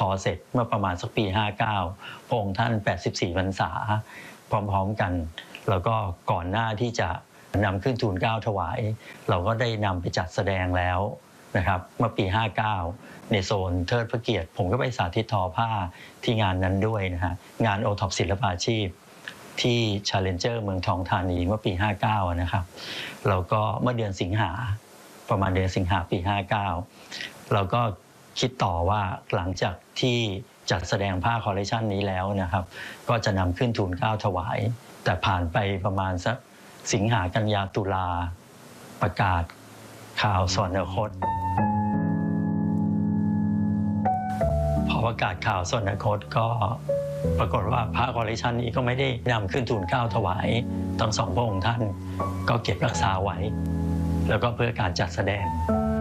อเสร็จเมื่อประมาณสักปี59พระองค์ท่าน84พรรษาพร้อมๆกันแล้วก็ก่อนหน้าที่จะนำขึ้นทูลเกล้าถวายเราก็ได้นำไปจัดแสดงแล้วนะครับเมื่อปี59ในโซนเทิดพระเกียรติผมก็ไปสาธิตทอผ้าที่งานนั้นด้วยนะฮะงานโอท็อปศิลปาชีพที่ Challenger เมืองทองธานีเมื่อปี59นะครับแล้วก็เมื่อเดือนสิงหาประมาณเดือนสิงหาปี59เราก็คิดต่อว่าหลังจากที่จัดแสดงผ้าคอลเลคชันนี้แล้วนะครับก็จะนำขึ้นทูลเกล้าถวายแต่ผ่านไปประมาณสักสิงหากันยาตุลาประกาศข่าวสวรรคตพอประกาศข่าวสวรรคตก็ปรากฏว่าพระคอลเลคชันนี้ก็ไม่ได้นำขึ้นทูลเกล้าถวายทั้งสองพระองค์ท่านก็เก็บรักษาไว้แล้วก็เพื่อการจัดแสดง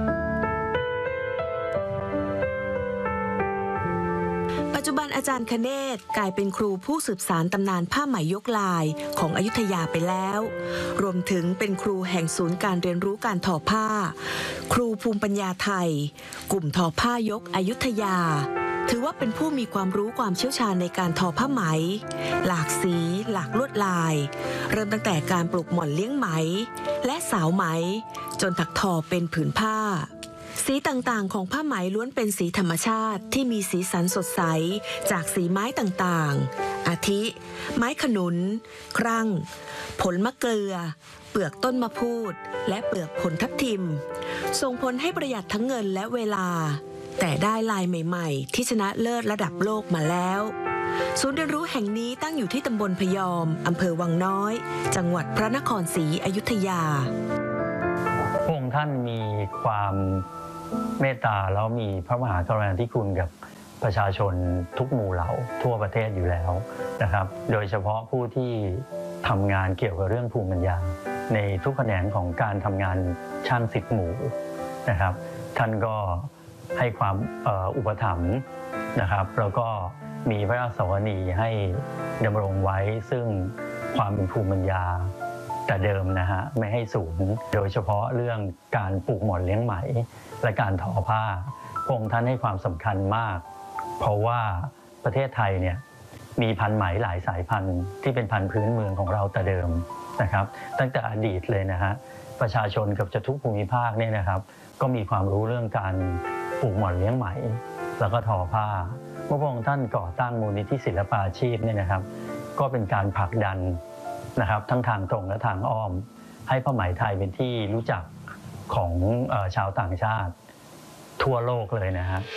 ปัจจุบันอาจารย์คเนศกลายเป็นครูผู้สืบสานตำนานผ้าไหมยกลายของอยุธยาไปแล้วรวมถึงเป็นครูแห่งศูนย์การเรียนรู้การทอผ้าครูภูมิปัญญาไทยกลุ่มทอผ้ายกอยุธยาถือว่าเป็นผู้มีความรู้ความเชี่ยวชาญในการทอผ้าไหมหลากสีหลากลวดลายเริ่มตั้งแต่การปลูกหม่อนเลี้ยงไหมและสาวไหมจนถักทอเป็นผืนผ้าสีต่างๆของผ้าไหมล้วนเป็นสีธรรมชาติที่มีสีสันสดใสจากสีไม้ต่างๆอาทิ ไม้ขนุนครั่งผลมะเกลือเปลือกต้นมะพูดและเปลือกผลทับทิมส่งผลให้ประหยัดทั้งเงินและเวลาแต่ได้ลายใหม่ๆที่ชนะเลิศระดับโลกมาแล้วศูนย์เรียนรู้แห่งนี้ตั้งอยู่ที่ตำบลพยอมอำเภอวังน้อยจังหวัดพระนครศรีอยุธยาพระองค์ท่านมีความเมตตาแล้วมีพระมหากรุณาธิคุณกับประชาชนทุกหมู่เหล่าทั่วประเทศอยู่แล้วนะครับโดยเฉพาะผู้ที่ทำงานเกี่ยวกับเรื่องภูมิปัญญาในทุกแขนงของการทำงานช่างสิบหมู่นะครับท่านก็ให้ความอุปถัมภ์นะครับแล้วก็มีพระราชสวนีให้ดำรงไว้ซึ่งความเป็นภูมิปัญญาแต่เดิมนะฮะไม่ให้สูญโดยเฉพาะเรื่องการปลูกหม่อนเลี้ยงไหมและการทอผ้าพระองค์ท่านให้ความสำคัญมากเพราะว่าประเทศไทยเนี่ยมีพันธุ์ไหมหลายสายพันธุ์ที่เป็นพันธุ์พื้นเมืองของเราแต่เดิมนะครับตั้งแต่อดีตเลยนะฮะประชาชนกับทุกภูมิภาคเนี่ยนะครับก็มีความรู้เรื่องการปลูกหม่อนเลี้ยงไหมแล้วก็ทอผ้าเมื่อพระองค์ท่านก่อตั้งมูลนิธิศิลปาชีพเนี่ยนะครับก็เป็นการผลักดันนะครับทั้งทางตรงและทางอ้อมให้ผ้าไหมไทยเป็นที่รู้จักของชาวต่างชาติทั่วโลกเลยนะฮะ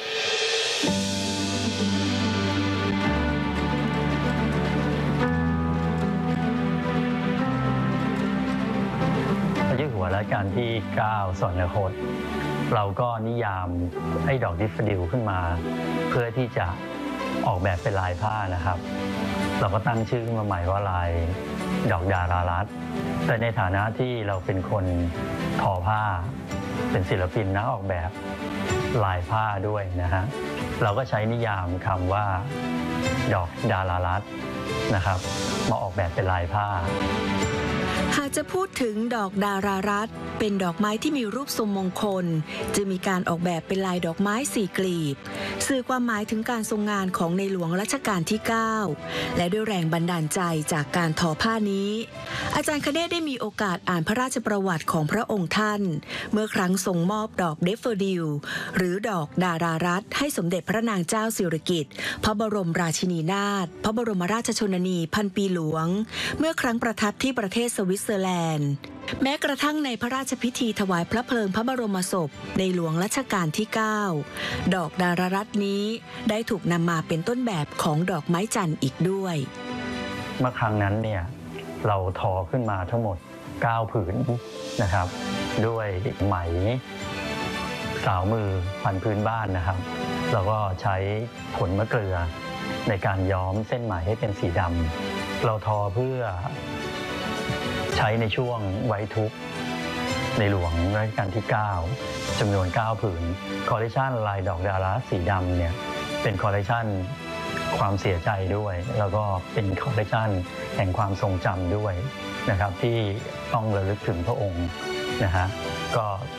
พระเจ้าอยู่หัวรัชกาลที่9สวรรคตเราก็นิยามให้ดอกดิฟดิลขึ้นมาเพื่อที่จะออกแบบเป็นลายผ้านะครับเราก็ตั้งชื่อขึ้นมาใหม่ว่าลายดอกดารารัตน์แต่ในฐานะที่เราเป็นคนทอผ้าเป็นศิลปินนักออกแบบลายผ้าด้วยนะฮะเราก็ใช้นิยามคำว่าดอกดารารัตน์นะครับมาออกแบบเป็นลายผ้าหากจะพูดถึงดอกดารารัตน์เป็นดอกไม้ที่มีรูปทรงมงคลจะมีการออกแบบเป็นลายดอกไม้4กลีบสื่อความหมายถึงการทรงงานของในหลวงรัชกาลที่9และด้วยแรงบันดาลใจจากการทอผ้านี้อาจารย์คเนศได้มีโอกาสอ่านพระราชประวัติของพระองค์ท่านเมื่อครั้งทรงมอบดอกเดฟโฟดิลหรือดอกดารารัตน์ให้สมเด็จพระนางเจ้าสิริกิติ์พระบรมราชินีนาถพระบรมราชชนนีพันปีหลวงเมื่อครั้งประทับที่ประเทศสวิตเซอร์แลนด์แม้กระทั่งในพระราชพิธีถวายพระเพลิงพระบรมศพในหลวงรัชกาลที่9ดอกดารารัตน์นี้ได้ถูกนำมาเป็นต้นแบบของดอกไม้จันทร์อีกด้วยเมื่อครั้งนั้นเนี่ยเราทอขึ้นมาทั้งหมด9ผืนนะครับด้วยไหมสาวมือพันพื้นบ้านนะครับแล้วก็ใช้ผลมะเกลือในการย้อมเส้นไหมให้เป็นสีดำเราทอเพื่อใช้ในช่วงไว้ทุกข์ในหลวงรัชกาลที่9จำนวน9ผืนคอลเลคชันลายดอกดาราสีดำเนี่ยเป็นคอลเลคชันความเสียใจด้วยแล้วก็เป็นคอลเลคชันแห่งความทรงจำด้วยนะครับที่ต้องระลึกถึงพระองค์นะฮะก็